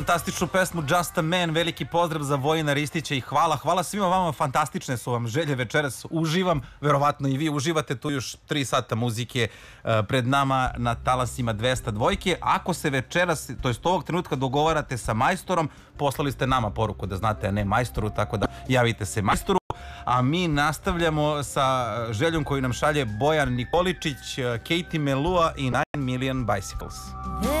fantastičnu pesmu Just a Man, veliki pozdrav za Vojina Ristića i hvala svima vama, fantastične su vam želje večeras, uživam, verovatno i vi uživate, tu još 3 sata muzike pred nama na talasima 202. Ako se večeras, to jest ovog trenutka dogovarate sa majstorom, poslali ste nama poruku da znate, a ne majstoru, tako da javite se majstoru. A mi nastavljamo sa željom koju nam šalje Bojan Nikoličić, Katie Melua i 9 Million Bicycles.